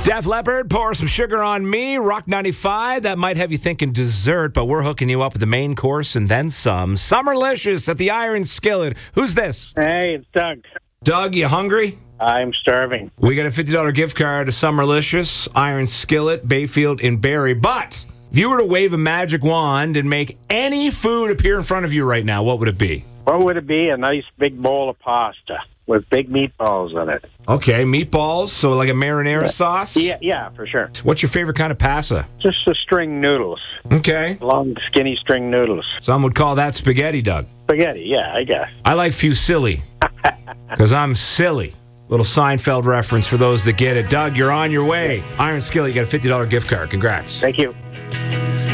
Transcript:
Def Leppard, Pour Some Sugar on Me, Rock 95. That might have you thinking dessert, but we're hooking you up with the main course and then some. Summerlicious at the Iron Skillet. Who's this? Hey, it's Doug. Doug, you hungry? I'm starving. We got a $50 gift card to Summerlicious, Iron Skillet, Bayfield in Barrie. But if you were to wave a magic wand and make any food appear in front of you right now, what would it be? What would it be? A nice big bowl of pasta with big meatballs in it. Okay, meatballs, so like a marinara sauce? Yeah, for sure. What's your favorite kind of pasta? Just the string noodles. Okay. Long, skinny string noodles. Some would call that spaghetti, Doug. Spaghetti, yeah, I guess. I like fusilli because I'm silly. Little Seinfeld reference for those that get it. Doug, you're on your way. Iron Skillet, you got a $50 gift card. Congrats. Thank you.